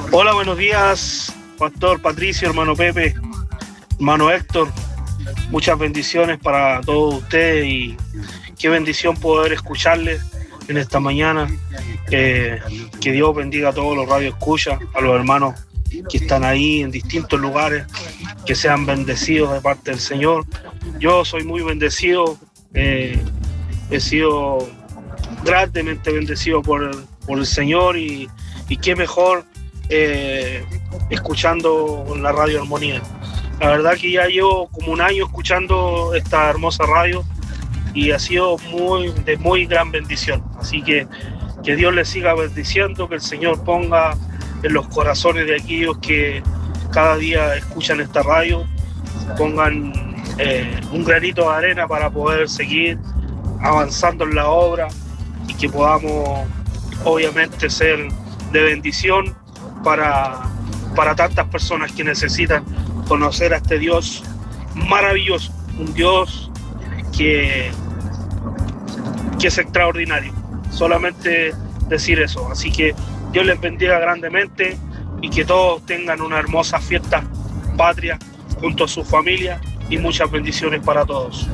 Hola, buenos días, Pastor Patricio, hermano Pepe, hermano Héctor. Muchas bendiciones para todos ustedes y qué bendición poder escucharles en esta mañana. Que Dios bendiga a todos los radioescuchas, a los hermanos que están ahí en distintos lugares, que sean bendecidos de parte del Señor. Yo soy muy bendecido, he sido grandemente bendecido por el Señor y qué mejor escuchando la Radio Armonía. La verdad que ya llevo como un año escuchando esta hermosa radio y ha sido de muy gran bendición. Así que Dios les siga bendiciendo, que el Señor ponga en los corazones de aquellos que cada día escuchan esta radio, pongan un granito de arena para poder seguir avanzando en la obra y que podamos obviamente ser de bendición para tantas personas que necesitan conocer a este Dios maravilloso, un Dios que es extraordinario. Solamente decir eso. Así que Dios les bendiga grandemente y que todos tengan una hermosa fiesta patria junto a su familia y muchas bendiciones para todos.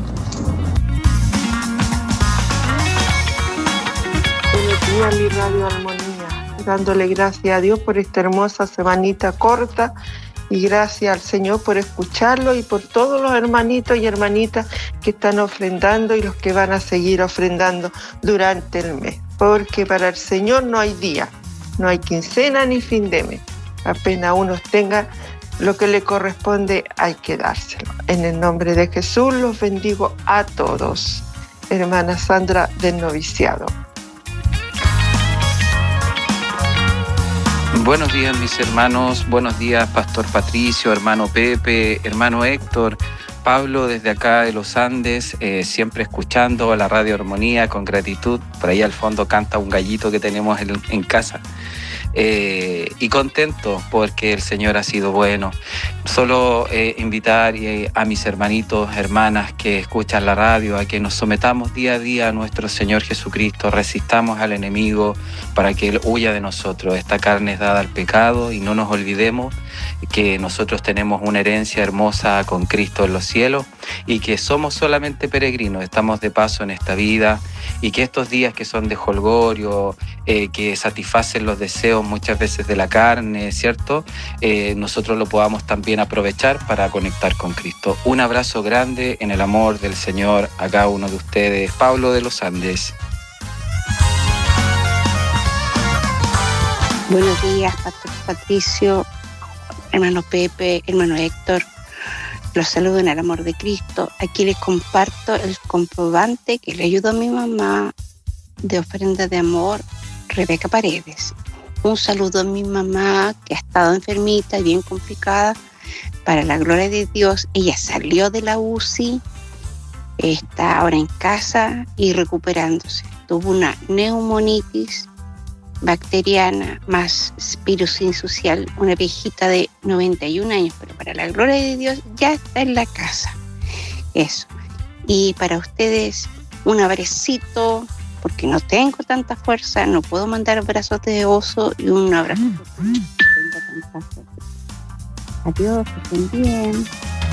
Buenos días, mi Radio Armonía, dándole gracias a Dios por esta hermosa semanita corta y gracias al Señor por escucharlo y por todos los hermanitos y hermanitas que están ofrendando y los que van a seguir ofrendando durante el mes, porque para el Señor no hay día, no hay quincena ni fin de mes. Apenas uno tenga lo que le corresponde, hay que dárselo. En el nombre de Jesús los bendigo a todos. Hermana Sandra del noviciado. Buenos días, mis hermanos. Buenos días, Pastor Patricio, hermano Pepe, hermano Héctor. Pablo desde acá de los Andes, siempre escuchando la Radio Armonía con gratitud. Por ahí al fondo canta un gallito que tenemos en casa. Y contento porque el Señor ha sido bueno. Solo invitar a mis hermanitos, hermanas que escuchan la radio a que nos sometamos día a día a nuestro Señor Jesucristo, resistamos al enemigo para que Él huya de nosotros. Esta carne es dada al pecado y no nos olvidemos que nosotros tenemos una herencia hermosa con Cristo en los cielos y que somos solamente peregrinos, estamos de paso en esta vida y que estos días que son de jolgorio, que satisfacen los deseos muchas veces de la carne, ¿cierto? Nosotros lo podamos también aprovechar para conectar con Cristo. Un abrazo grande en el amor del Señor a cada uno de ustedes. Pablo de los Andes. Buenos días, Pastor Patricio, hermano Pepe, hermano Héctor. Los saludo en el amor de Cristo. Aquí les comparto el comprobante que le ayudó a mi mamá de ofrenda de amor, Rebeca Paredes. Un saludo a mi mamá que ha estado enfermita y bien complicada. Para la gloria de Dios, ella salió de la UCI, está ahora en casa y recuperándose. Tuvo una neumonitis bacteriana más virus sincicial, una viejita de 91 años, pero para la gloria de Dios ya está en la casa. Eso. Y para ustedes, un abracito, porque no tengo tanta fuerza, no puedo mandar brazos de oso y un abrazo. Adiós, que estén bien.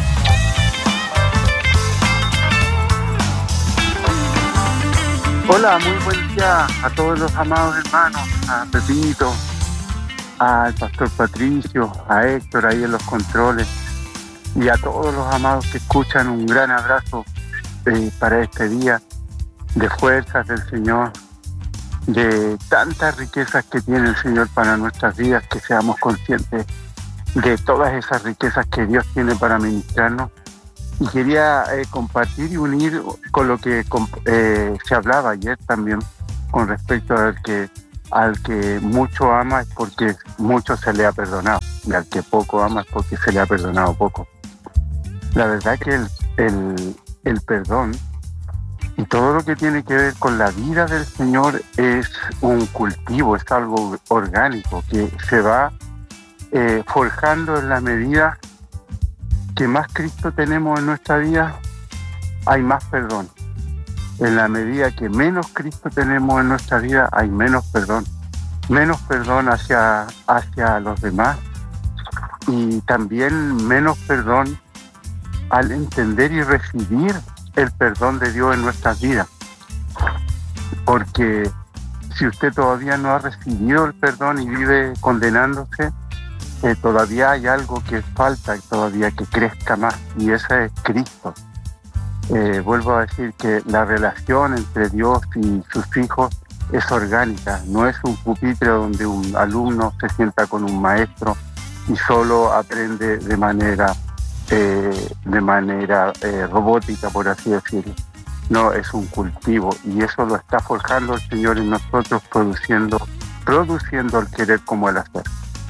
Hola, muy buen día a todos los amados hermanos, a Pepito, al Pastor Patricio, a Héctor ahí en los controles y a todos los amados que escuchan. Un gran abrazo para este día de fuerzas del Señor, de tantas riquezas que tiene el Señor para nuestras vidas, que seamos conscientes de todas esas riquezas que Dios tiene para ministrarnos. Y quería compartir y unir con lo que se hablaba ayer también con respecto al que mucho ama es porque mucho se le ha perdonado, y al que poco ama es porque se le ha perdonado poco. La verdad que el perdón y todo lo que tiene que ver con la vida del Señor es un cultivo, es algo orgánico que se va forjando en la medida que más Cristo tenemos en nuestra vida, hay más perdón. En la medida que menos Cristo tenemos en nuestra vida, hay menos perdón. menos perdón hacia los demás y también menos perdón al entender y recibir el perdón de Dios en nuestras vidas. Porque si usted todavía no ha recibido el perdón y vive condenándose, todavía hay algo que falta todavía que crezca más, y ese es Cristo. Vuelvo a decir que la relación entre Dios y sus hijos es orgánica, no es un pupitre donde un alumno se sienta con un maestro y solo aprende de manera robótica, por así decirlo. No, es un cultivo, y eso lo está forjando el Señor en nosotros, produciendo el querer como el hacer.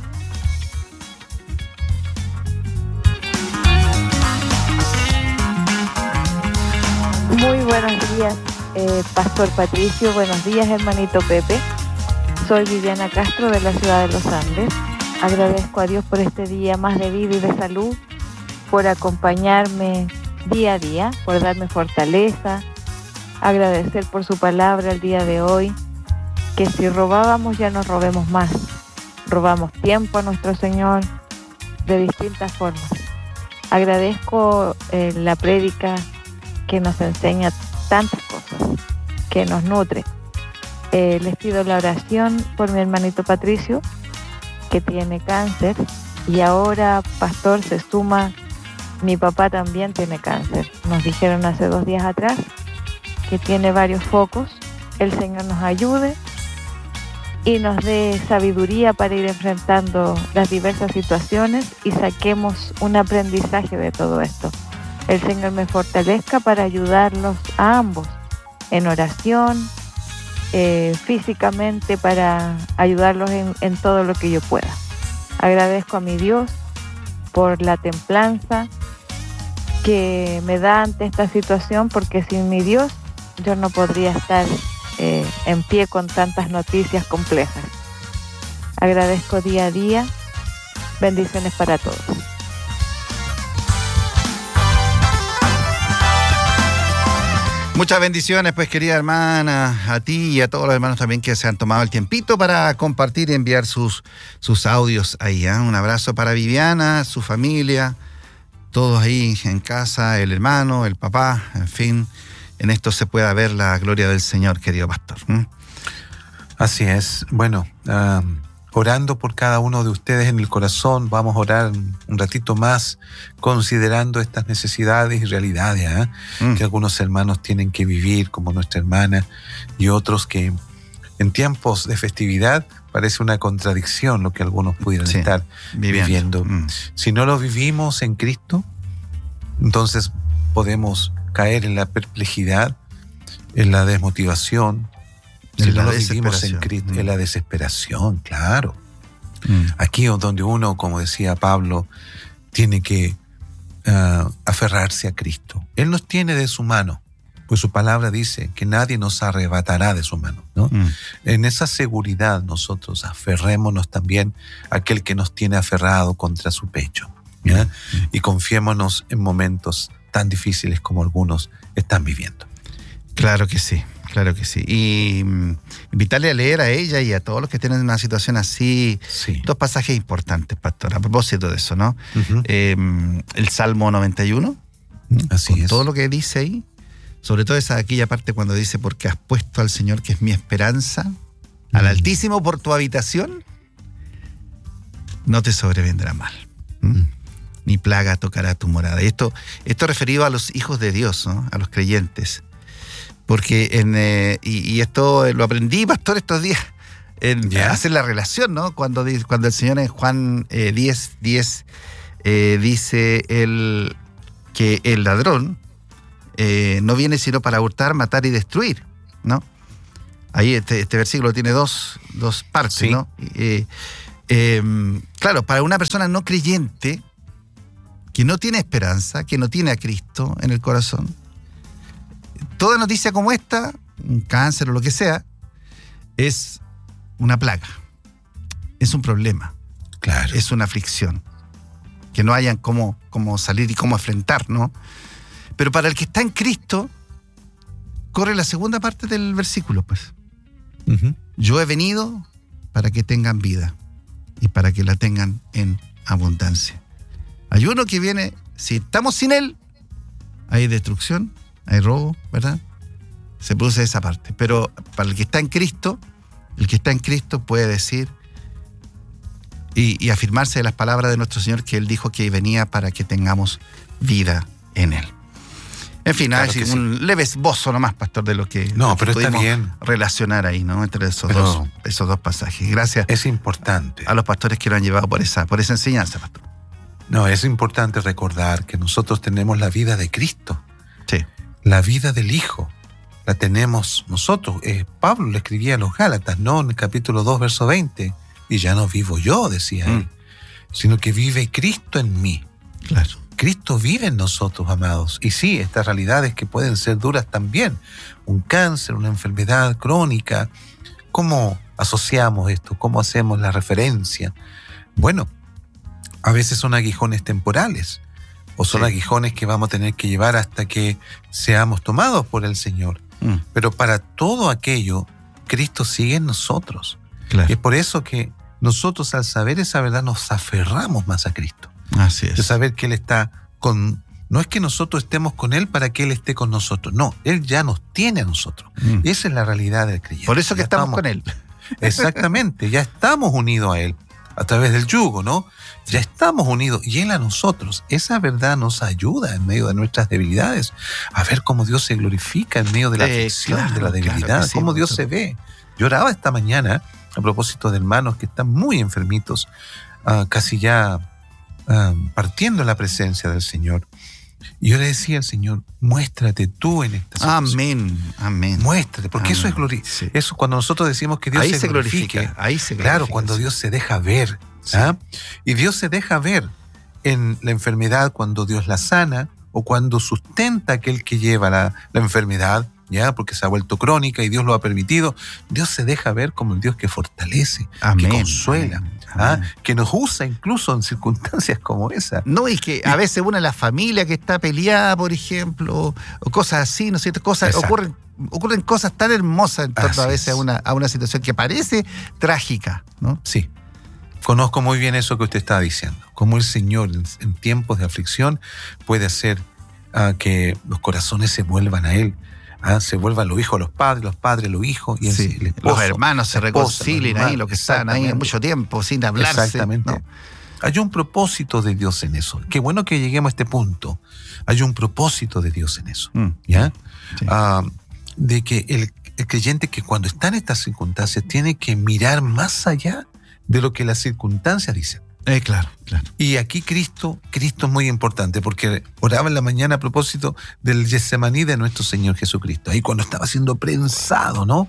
Muy buenos días, Pastor Patricio. Buenos días, hermanito Pepe. Soy Viviana Castro de la ciudad de Los Andes. Agradezco a Dios por este día más de vida y de salud, por acompañarme día a día, por darme fortaleza. Agradecer por su palabra el día de hoy, que si robábamos ya no robemos más. Robamos tiempo a nuestro Señor de distintas formas. Agradezco la prédica que nos enseña tantas cosas, que nos nutre. Les pido la oración por mi hermanito Patricio, que tiene cáncer, y ahora, pastor, se suma, mi papá también tiene cáncer. Nos dijeron hace 2 días atrás que tiene varios focos. El Señor nos ayude y nos dé sabiduría para ir enfrentando las diversas situaciones y saquemos un aprendizaje de todo esto. El Señor me fortalezca para ayudarlos a ambos en oración, físicamente, para ayudarlos en todo lo que yo pueda. Agradezco a mi Dios por la templanza que me da ante esta situación, porque sin mi Dios yo no podría estar en pie con tantas noticias complejas. Agradezco día a día. Bendiciones para todos. Muchas bendiciones, pues, querida hermana, a ti y a todos los hermanos también que se han tomado el tiempito para compartir y enviar sus audios ahí. Un abrazo para Viviana, su familia, todos ahí en casa, el hermano, el papá, en fin. En esto se pueda ver la gloria del Señor, querido pastor. Así es. Bueno, orando por cada uno de ustedes en el corazón, vamos a orar un ratito más considerando estas necesidades y realidades que algunos hermanos tienen que vivir, como nuestra hermana, y otros que en tiempos de festividad parece una contradicción lo que algunos pudieran estar viviendo. Si no lo vivimos en Cristo, entonces podemos caer en la perplejidad, en la desmotivación. Si no lo vivimos en Cristo, en la desesperación, claro. Aquí es donde uno, como decía Pablo, tiene que aferrarse a Cristo. Él nos tiene de su mano, pues su palabra dice que nadie nos arrebatará de su mano, ¿no? En esa seguridad nosotros aferrémonos también a aquel que nos tiene aferrado contra su pecho, ¿ya? Y confiémonos en momentos tan difíciles como algunos están viviendo. Claro que sí. Claro que sí. Y invitarle a leer a ella y a todos los que tienen una situación así, 2 pasajes importantes, pastor, a propósito de eso, ¿no? El Salmo 91, así con es. todo lo que dice ahí, sobre todo aquella parte cuando dice, porque has puesto al Señor, que es mi esperanza, al Altísimo por tu habitación, no te sobrevendrá mal. Ni plaga tocará tu morada. Y esto referido a los hijos de Dios, ¿no? A los creyentes. Porque y esto lo aprendí, pastor, estos días, en hacer la relación, ¿no? Cuando el Señor en Juan 10:10 dice que el ladrón no viene sino para hurtar, matar y destruir, ¿no? Ahí este versículo tiene dos partes, ¿no? Claro, para una persona no creyente, que no tiene esperanza, que no tiene a Cristo en el corazón, toda noticia como esta, un cáncer o lo que sea, es una plaga, es un problema, claro, es una aflicción, que no hayan cómo salir y cómo enfrentar, ¿no? Pero para el que está en Cristo, corre la segunda parte del versículo, pues. Yo he venido para que tengan vida y para que la tengan en abundancia. Hay uno que viene, si estamos sin Él, hay destrucción, hay robo, ¿verdad? Se produce esa parte. Pero para el que está en Cristo puede decir y afirmarse de las palabras de nuestro Señor, que Él dijo que venía para que tengamos vida en Él. En fin, claro, un leve esbozo nomás, pastor, de lo que, pero está bien relacionar ahí, ¿no? Entre esos dos pasajes. Gracias. Es importante. A los pastores que lo han llevado por esa enseñanza, pastor. No, es importante recordar que nosotros tenemos la vida de Cristo. Sí. La vida del Hijo. La tenemos nosotros. Pablo le escribía a los Gálatas, ¿no? En el capítulo 2, verso 20. Y ya no vivo yo, decía él, sino que vive Cristo en mí. Claro. Cristo vive en nosotros, amados. Y sí, estas realidades que pueden ser duras también. Un cáncer, una enfermedad crónica. ¿Cómo asociamos esto? ¿Cómo hacemos la referencia? Bueno, a veces son aguijones temporales o son aguijones que vamos a tener que llevar hasta que seamos tomados por el Señor. Pero para todo aquello, Cristo sigue en nosotros. Claro. Y es por eso que nosotros, al saber esa verdad, nos aferramos más a Cristo. Así es. De saber que Él está con... No es que nosotros estemos con Él para que Él esté con nosotros. No, Él ya nos tiene a nosotros. Y esa es la realidad del creyente. Por eso que estamos con Él. Exactamente, ya estamos unidos a Él a través del yugo, ¿no? Ya estamos unidos y Él a nosotros. Esa verdad nos ayuda en medio de nuestras debilidades a ver cómo Dios se glorifica en medio de la aflicción, de la debilidad, claro sí, cómo Dios se ve. Yo oraba esta mañana a propósito de hermanos que están muy enfermitos, casi ya partiendo en la presencia del Señor. Y yo le decía al Señor, muéstrate tú en esta situación. Amén. Muéstrate, porque eso es gloria. Sí. Eso cuando nosotros decimos que Dios se glorifica. Ahí se glorifica. Claro, cuando Dios se deja ver. Sí. Y Dios se deja ver en la enfermedad cuando Dios la sana o cuando sustenta a aquel que lleva la enfermedad, ¿ya? Porque se ha vuelto crónica y Dios lo ha permitido. Dios se deja ver como el Dios que fortalece, que consuela. Que nos usa incluso en circunstancias como esa. No, y que a veces una de la familia que está peleada, por ejemplo, o cosas así, ¿no es cierto? Ocurren cosas tan hermosas en torno a veces a una situación que parece trágica, ¿no? Sí. Conozco muy bien eso que usted está diciendo. Cómo el Señor en tiempos de aflicción puede hacer que los corazones se vuelvan a Él. Se vuelvan los hijos a los padres a los hijos, y el esposo, los hermanos se reconcilien ahí, los que están ahí mucho tiempo sin hablarse. Exactamente. ¿No? Hay un propósito de Dios en eso. Qué bueno que lleguemos a este punto. Hay un propósito de Dios en eso. ¿Ya? Sí. De que el creyente que cuando está en estas circunstancias tiene que mirar más allá de lo que las circunstancias dicen. Claro. Y aquí Cristo es muy importante, porque oraba en la mañana a propósito del Getsemaní de nuestro Señor Jesucristo, ahí cuando estaba siendo prensado, ¿no?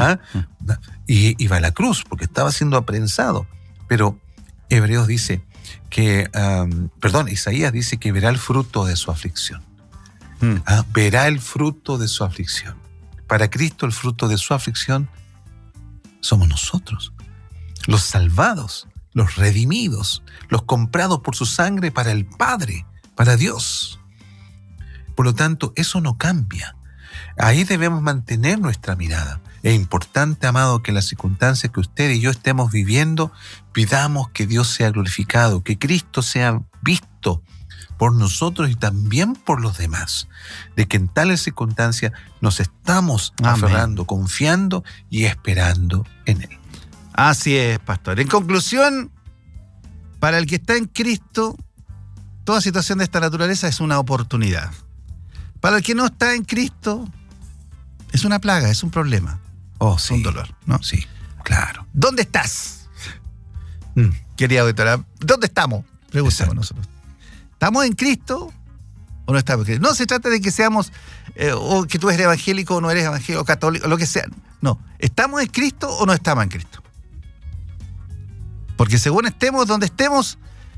Y iba a la cruz porque estaba siendo aprensado. Pero Hebreos dice que, Isaías dice que verá el fruto de su aflicción. Verá el fruto de su aflicción. Para Cristo el fruto de su aflicción somos nosotros, los salvados, los redimidos, los comprados por su sangre para el Padre, para Dios. Por lo tanto, eso no cambia. Ahí debemos mantener nuestra mirada. Es importante, amado, que en las circunstancias que usted y yo estemos viviendo, pidamos que Dios sea glorificado, que Cristo sea visto por nosotros y también por los demás. De que en tales circunstancias nos estamos aferrando, confiando y esperando en Él. Así es, pastor. En conclusión, para el que está en Cristo, toda situación de esta naturaleza es una oportunidad. Para el que no está en Cristo, es una plaga, es un problema. Es un dolor, ¿no? Sí, claro. ¿Dónde estás? Querida auditora, ¿dónde estamos? Preguntamos nosotros. ¿Estamos en Cristo o no estamos en Cristo? No se trata de que seamos, o que tú eres evangélico o no eres evangélico, o católico, o lo que sea. No, ¿estamos en Cristo o no estamos en Cristo? Porque según estemos donde estemos,